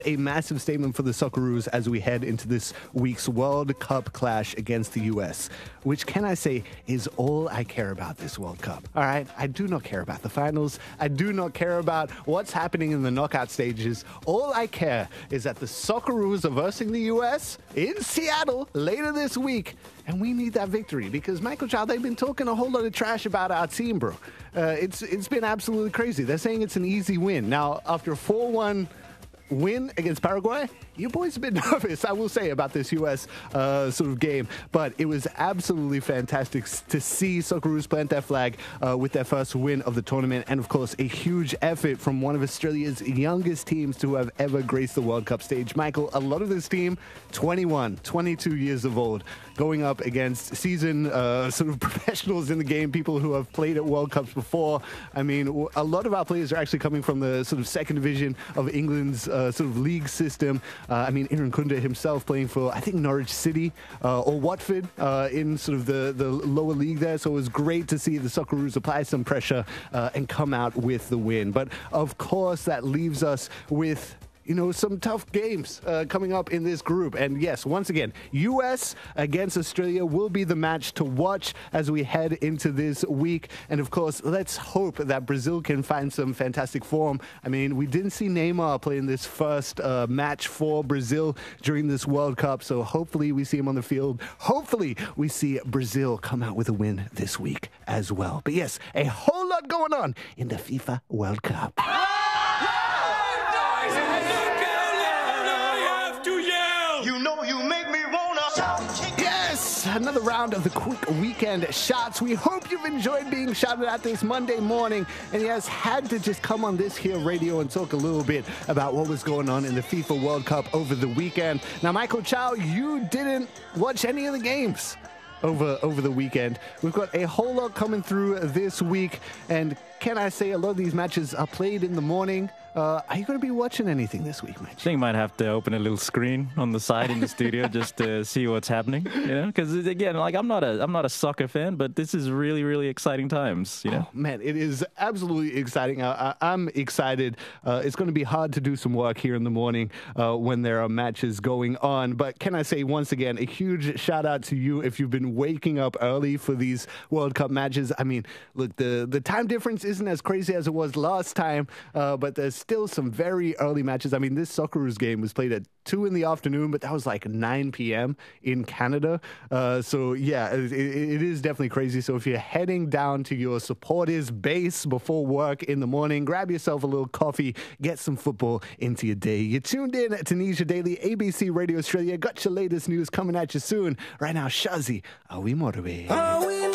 A massive statement for the Socceroos as we head into this week's World Cup clash against the U.S., which, can I say, is all I care about this World Cup. All right? I do not care about the finals. I do not care about what's happening in the knockout stages. All I care is that the Socceroos are versing the U.S. in Seattle later this week, and we need that victory because, Michael Chow, they've been talking a whole lot of trash about our team, bro. It's been absolutely crazy. They're saying it's an easy win. Now, after a 4-1 win against Paraguay, you boys have been nervous, I will say, about this U.S. Sort of game. But it was absolutely fantastic to see Socceroos plant their flag with their first win of the tournament. And, of course, a huge effort from one of Australia's youngest teams to have ever graced the World Cup stage. Michael, a lot of this team, 21, 22 years of old, going up against seasoned sort of professionals in the game, people who have played at World Cups before. I mean, a lot of our players are actually coming from the sort of second division of England's sort of league system. I mean, Aaron Kunda himself playing for, I think, Norwich City or Watford in sort of the lower league there. So it was great to see the Socceroos apply some pressure and come out with the win. But, of course, that leaves us with, you know, some tough games coming up in this group. And yes, once again, U.S. against Australia will be the match to watch as we head into this week. And of course, let's hope that Brazil can find some fantastic form. I mean, we didn't see Neymar play in this first match for Brazil during this World Cup. So hopefully we see him on the field. Hopefully we see Brazil come out with a win this week as well. But yes, a whole lot going on in the FIFA World Cup. Yes, another round of the quick weekend shots. We hope you've enjoyed being shouted at this Monday morning. And yes, had to just come on this here radio and talk a little bit about what was going on in the FIFA World Cup over the weekend. Now, Michael Chow, you didn't watch any of the games over the weekend. We've got a whole lot coming through this week. And can I say a lot of these matches are played in the morning? Are you going to be watching anything this week, Mitch? I think I might have to open a little screen on the side in the studio just to see what's happening, you know? Because, again, like, I'm not a soccer fan, but this is really, really exciting times, you know? Oh, man, it is absolutely exciting. I'm excited. It's going to be hard to do some work here in the morning when there are matches going on. But can I say, once again, a huge shout-out to you if you've been waking up early for these World Cup matches. I mean, look, the time difference isn't as crazy as it was last time, but there's still some very early matches. I mean, this Socceroos game was played at 2 in the afternoon, but that was like 9 p.m. in Canada. So, yeah, it is definitely crazy. So if you're heading down to your supporters' base before work in the morning, grab yourself a little coffee, get some football into your day. You're tuned in to Tunisia Daily, ABC Radio Australia. Got your latest news coming at you soon. Right now, Shazi, are we motivated?